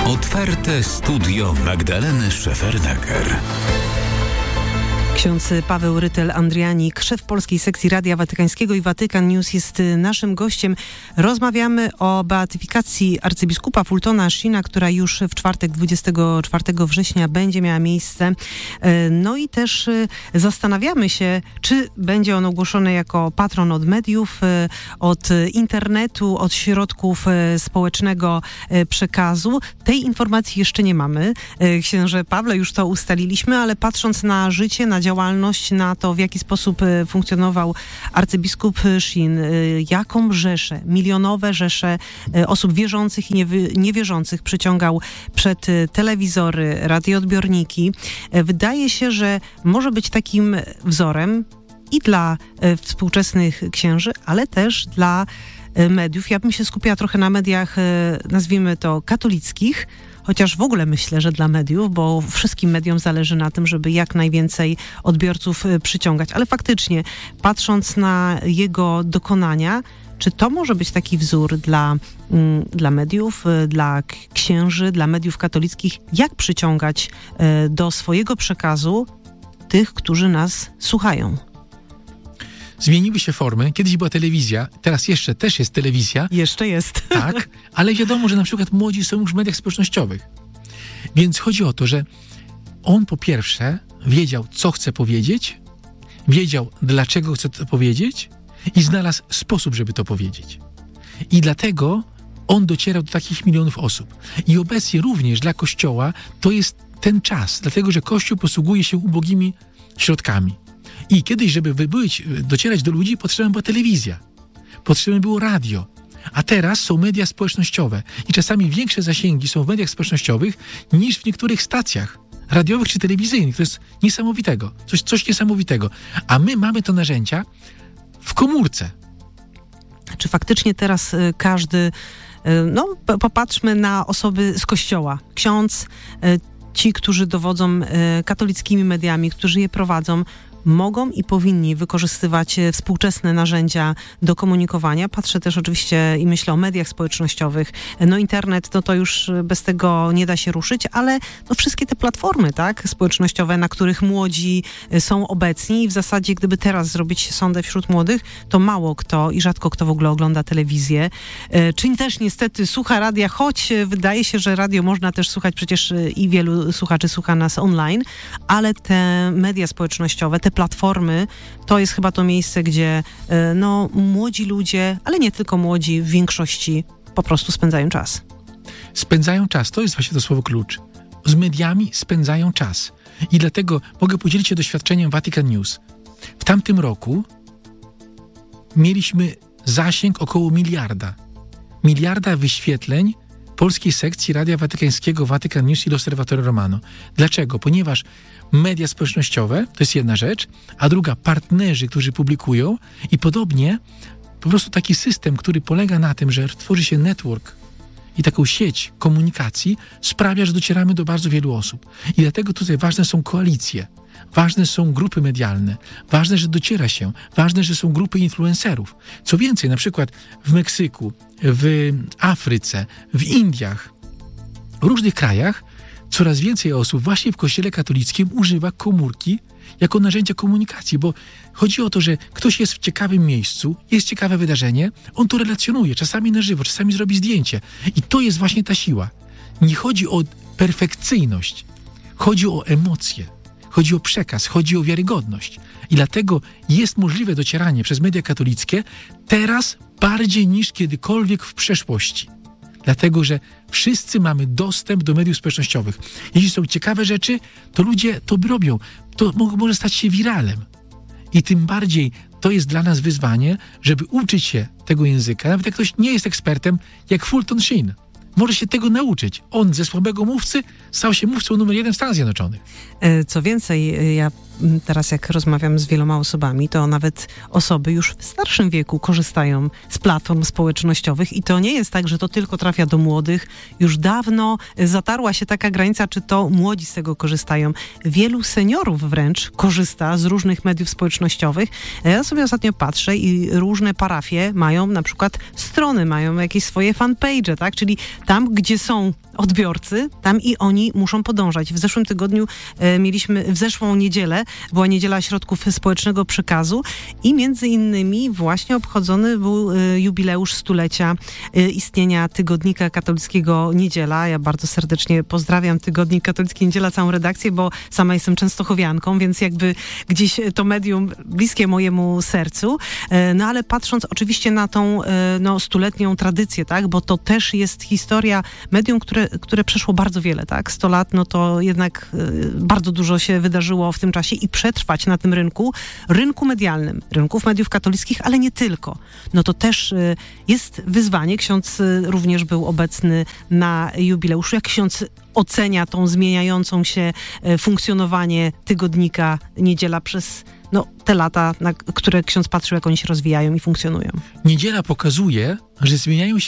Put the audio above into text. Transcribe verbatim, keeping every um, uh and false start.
Otwarte studio Magdaleny Szefernaker. Ksiądz Paweł Rytel-Andrianik, szef polskiej sekcji Radia Watykańskiego i Watykan News, jest naszym gościem. Rozmawiamy o beatyfikacji arcybiskupa Fultona Sheena, która już w czwartek, dwudziestego czwartego września będzie miała miejsce. No i też zastanawiamy się, czy będzie on ogłoszony jako patron od mediów, od internetu, od środków społecznego przekazu. Tej informacji jeszcze nie mamy. Księże Pawle, już to ustaliliśmy, ale patrząc na życie, na działalność, na to, w jaki sposób funkcjonował arcybiskup Sheen, jaką rzeszę, milionowe rzesze osób wierzących i niewy, niewierzących przyciągał przed telewizory, radioodbiorniki. Wydaje się, że może być takim wzorem i dla współczesnych księży, ale też dla mediów. Ja bym się skupiła trochę na mediach, nazwijmy to katolickich, chociaż w ogóle myślę, że dla mediów, bo wszystkim mediom zależy na tym, żeby jak najwięcej odbiorców przyciągać. Ale faktycznie, patrząc na jego dokonania, czy to może być taki wzór dla, mm, dla mediów, dla księży, dla mediów katolickich, jak przyciągać y, do swojego przekazu tych, którzy nas słuchają? Zmieniły się formy. Kiedyś była telewizja, teraz jeszcze też jest telewizja. Jeszcze jest. Tak, ale wiadomo, że na przykład młodzi są już w mediach społecznościowych. Więc chodzi o to, że on po pierwsze wiedział, co chce powiedzieć, wiedział, dlaczego chce to powiedzieć i znalazł sposób, żeby to powiedzieć. I dlatego on docierał do takich milionów osób. I obecnie również dla Kościoła to jest ten czas, dlatego że Kościół posługuje się ubogimi środkami. I kiedyś, żeby wybyć, docierać do ludzi, potrzebna była telewizja, potrzebne było radio, a teraz są media społecznościowe i czasami większe zasięgi są w mediach społecznościowych niż w niektórych stacjach radiowych czy telewizyjnych. To jest niesamowitego, coś, coś niesamowitego. A my mamy to narzędzia w komórce. Czy faktycznie teraz y, każdy, y, no p- popatrzmy na osoby z Kościoła, ksiądz, y, ci, którzy dowodzą y, katolickimi mediami, którzy je prowadzą, mogą i powinni wykorzystywać współczesne narzędzia do komunikowania. Patrzę też oczywiście i myślę o mediach społecznościowych. No internet, no to już bez tego nie da się ruszyć, ale no wszystkie te platformy, tak, społecznościowe, na których młodzi są obecni i w zasadzie gdyby teraz zrobić sondę wśród młodych, to mało kto i rzadko kto w ogóle ogląda telewizję. Czy też niestety słucha radia, choć wydaje się, że radio można też słuchać, przecież i wielu słuchaczy słucha nas online, ale te media społecznościowe, te platformy, to jest chyba to miejsce, gdzie no, młodzi ludzie, ale nie tylko młodzi, w większości po prostu spędzają czas. Spędzają czas, to jest właśnie to słowo klucz. Z mediami spędzają czas. I dlatego mogę podzielić się doświadczeniem Vatican News. W tamtym roku mieliśmy zasięg około miliarda. Miliarda wyświetleń polskiej sekcji Radia Watykańskiego, Vatican News i L'Osservatore Romano. Dlaczego? Ponieważ media społecznościowe to jest jedna rzecz, a druga partnerzy, którzy publikują i podobnie po prostu taki system, który polega na tym, że tworzy się network i taką sieć komunikacji sprawia, że docieramy do bardzo wielu osób. I dlatego tutaj ważne są koalicje, ważne są grupy medialne, ważne, że dociera się, ważne, że są grupy influencerów. Co więcej, na przykład w Meksyku, w Afryce, w Indiach, w różnych krajach coraz więcej osób właśnie w Kościele katolickim używa komórki jako narzędzia komunikacji, bo chodzi o to, że ktoś jest w ciekawym miejscu, jest ciekawe wydarzenie, on to relacjonuje, czasami na żywo, czasami zrobi zdjęcie. I to jest właśnie ta siła. Nie chodzi o perfekcyjność, chodzi o emocje, chodzi o przekaz, chodzi o wiarygodność. I dlatego jest możliwe docieranie przez media katolickie teraz bardziej niż kiedykolwiek w przeszłości. Dlatego, że wszyscy mamy dostęp do mediów społecznościowych. Jeśli są ciekawe rzeczy, to ludzie to robią. To może stać się wiralem. I tym bardziej to jest dla nas wyzwanie, żeby uczyć się tego języka. Nawet jak ktoś nie jest ekspertem, jak Fulton Sheen. Może się tego nauczyć. On ze słabego mówcy stał się mówcą numer jeden w Stanach Zjednoczonych. Co więcej, ja teraz jak rozmawiam z wieloma osobami, to nawet osoby już w starszym wieku korzystają z platform społecznościowych i to nie jest tak, że to tylko trafia do młodych. Już dawno zatarła się taka granica, czy to młodzi z tego korzystają. Wielu seniorów wręcz korzysta z różnych mediów społecznościowych. Ja sobie ostatnio patrzę i różne parafie mają na przykład strony, mają jakieś swoje fanpage, tak? Czyli tam, gdzie są odbiorcy, tam i oni muszą podążać. W zeszłym tygodniu e, mieliśmy, w zeszłą niedzielę była Niedziela Środków Społecznego Przekazu i między innymi właśnie obchodzony był e, jubileusz stulecia e, istnienia Tygodnika Katolickiego Niedziela. Ja bardzo serdecznie pozdrawiam Tygodnik Katolicki Niedziela, całą redakcję, bo sama jestem częstochowianką, więc jakby gdzieś to medium bliskie mojemu sercu. E, no ale patrząc oczywiście na tą e, no, stuletnią tradycję, tak, bo to też jest historia medium, które które przeszło bardzo wiele, tak? sto lat, no to jednak y, bardzo dużo się wydarzyło w tym czasie i przetrwać na tym rynku, rynku medialnym, rynków mediów katolickich, ale nie tylko. No to też y, jest wyzwanie. Ksiądz y, również był obecny na jubileuszu. Jak ksiądz ocenia tą zmieniającą się y, funkcjonowanie Tygodnika Niedziela przez no, te lata, na które ksiądz patrzył, jak oni się rozwijają i funkcjonują? Niedziela pokazuje, że zmieniają się